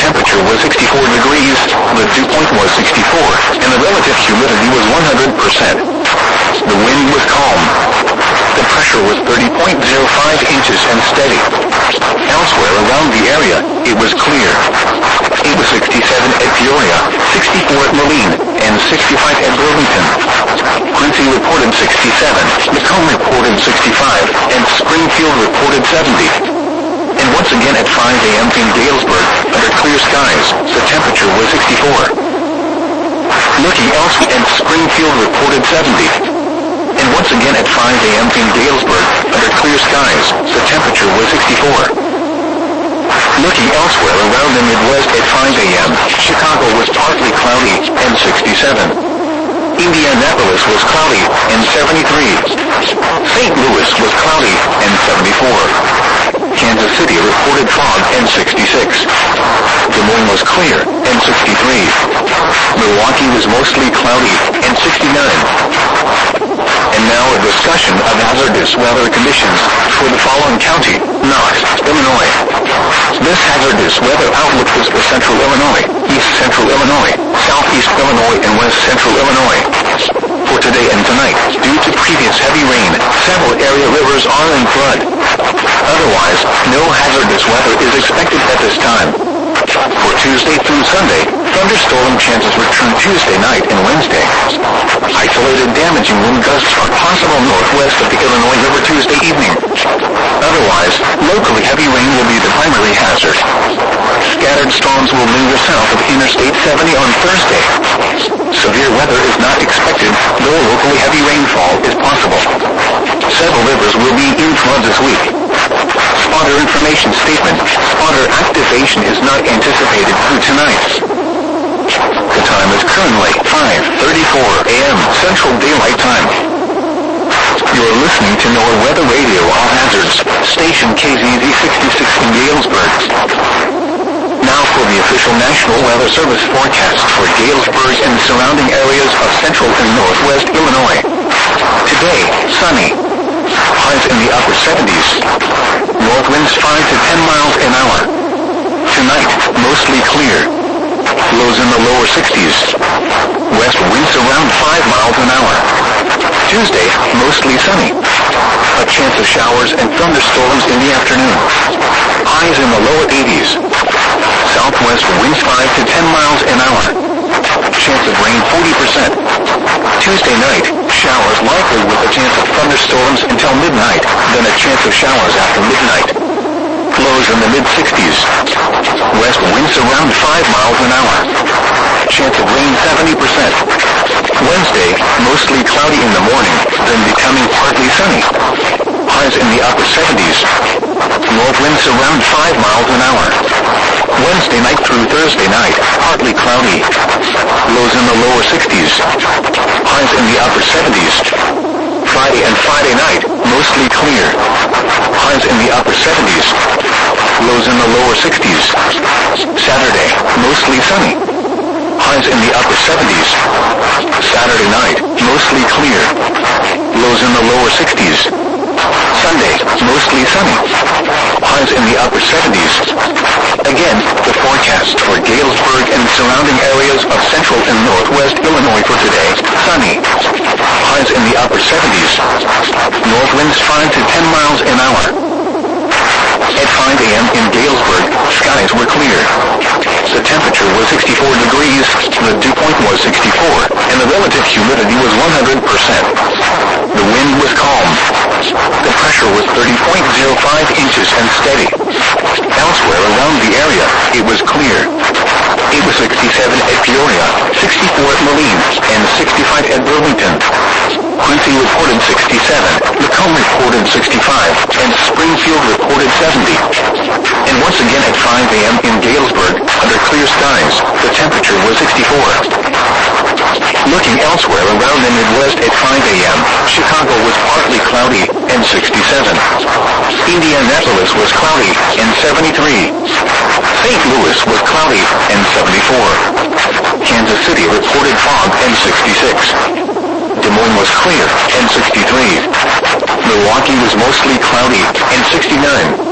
temperature was 64 degrees, the dew point was 64, and the relative humidity was 100%. The wind was calm. The pressure was 30.05 inches and steady. Elsewhere around the area, it was clear. It was 67 at Peoria, 64 at Moline, and 65 at Burlington. Quincy reported 67, Macomb reported 65, and Springfield reported 70. And once again at 5 a.m. in Galesburg, under clear skies, the temperature was 64. Looking elsewhere, and Springfield reported 70. And once again at 5 a.m. in Galesburg, under clear skies, the temperature was 64. Looking elsewhere around the Midwest at 5 a.m., Chicago was partly cloudy and 67. Indianapolis was cloudy and 73. St. Louis was cloudy and 74. Kansas City reported fog and 66. Des Moines was clear and 63. Milwaukee was mostly cloudy and 69. And now a discussion of hazardous weather conditions for the following county, Knox, Illinois. This hazardous weather outlook is for central Illinois, east central Illinois, southeast Illinois, and west central Illinois. For today and tonight, due to previous heavy rain, several area rivers are in flood. Otherwise, no hazardous weather is expected at this time. For Tuesday through Sunday, thunderstorm chances return Tuesday night and Wednesday. Isolated damaging wind gusts are possible northwest of the Illinois River Tuesday evening. Otherwise, locally heavy rain will be the primary hazard. Scattered storms will linger south of Interstate 70 on Thursday. Severe weather is not expected, though locally heavy rainfall is possible. Several rivers will be in flood this week. Spotter information statement. Spotter activation is not anticipated through tonight. The time is currently 5:34 a.m. Central Daylight Time. You're listening to NOAA Weather Radio All Hazards, station KZZ 66 in Galesburg. Now for the official National Weather Service forecast for Galesburg and surrounding areas of central and northwest Illinois. Today, sunny. Highs in the upper 70s. North winds 5 to 10 miles an hour. Tonight, mostly clear. Lows in the lower 60s. West winds around 5 miles an hour. Tuesday, mostly sunny. A chance of showers and thunderstorms in the afternoon. Highs in the lower 80s. Southwest winds 5 to 10 miles an hour. Chance of rain 40%. Tuesday night, showers likely with a chance of thunderstorms until midnight, then a chance of showers after midnight. Lows in the mid-60s. West winds around 5 miles an hour. Chance of rain 70%. Wednesday, mostly cloudy in the morning, then becoming partly sunny. Highs in the upper 70s. North winds around 5 miles an hour. Wednesday night through Thursday night, partly cloudy. Lows in the lower 60s. Highs in the upper 70s. Friday and Friday night, mostly clear. Highs in the upper 70s. Lows in the lower 60s. Saturday, mostly sunny. Highs in the upper 70s. Saturday night, mostly clear. Lows in the lower 60s. Sunday, mostly sunny. Highs in the upper 70s. Again, the forecast for Galesburg and surrounding areas of central and northwest Illinois for today, sunny. Highs in the upper 70s. North winds 5 to 10 miles an hour. At 5 a.m. in Galesburg, skies were clear. The temperature was 64 degrees, the dew point was 64, and the relative humidity was 100%. The wind was calm. The pressure was 30.05 inches and steady. Elsewhere around the area, it was clear. It was 67 at Peoria, 64 at Moline, and 65 at Burlington. Quincy reported 67, Macomb reported 65, and Springfield reported 70. And once again at 5 a.m. in Galesburg, under clear skies, the temperature was 64. Looking elsewhere around the Midwest at 5 a.m., Chicago was partly cloudy and 67. Indianapolis was cloudy and 73. St. Louis was cloudy and 74. Kansas City reported fog and 66. Des Moines was clear and 63. Milwaukee was mostly cloudy and 69.